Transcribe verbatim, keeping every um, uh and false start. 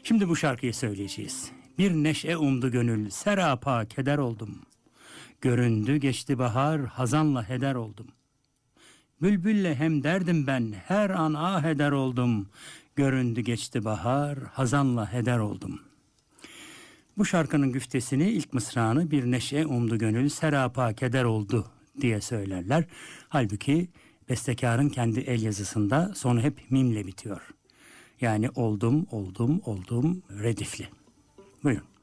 Şimdi bu şarkıyı söyleyeceğiz. Bir neşe umdu gönül, serapa keder oldum. Göründü geçti bahar, hazanla heder oldum. Bülbülle hem derdim ben, her an ah eder oldum. Göründü geçti bahar, hazanla heder oldum. Bu şarkının güftesini, ilk mısrağını bir neşe umdu gönül, serapa keder oldu diye söylerler. Halbuki bestekarın kendi el yazısında sonu hep mimle bitiyor. Yani oldum, oldum, oldum redifli. Buyurun.